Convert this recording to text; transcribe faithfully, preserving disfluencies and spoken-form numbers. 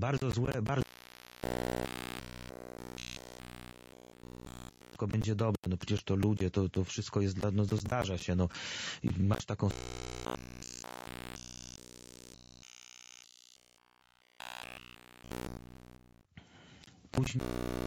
bardzo złe, bardzo wszystko będzie dobre, no przecież to ludzie, to, to wszystko jest dla, no to zdarza się, no i masz taką później